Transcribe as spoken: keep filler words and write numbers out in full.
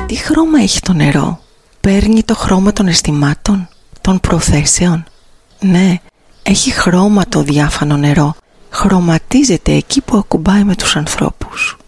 Τι χρώμα έχει το νερό? Παίρνει το χρώμα των αισθημάτων, των προθέσεων? Ναι, έχει χρώμα το διάφανο νερό. Χρωματίζεται εκεί που ακουμπάει με τους ανθρώπους.